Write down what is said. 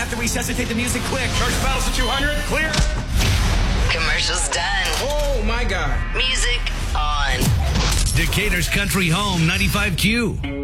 have to resuscitate the music quick. Charge battles to 200. Clear. Commercials done. Oh, my God. Music on. Decatur's Country Home, 95Q.